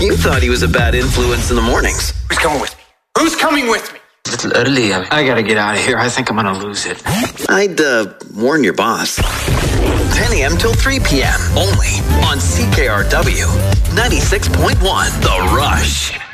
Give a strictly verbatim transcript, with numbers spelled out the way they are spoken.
You thought he was a bad influence in the mornings. Who's coming with me? Who's coming with me? It's a little early. I, I gotta get out of here. I think I'm gonna lose it. I'd uh, warn your boss. ten a.m. till three p.m. only on C K R W ninety-six point one The Rush.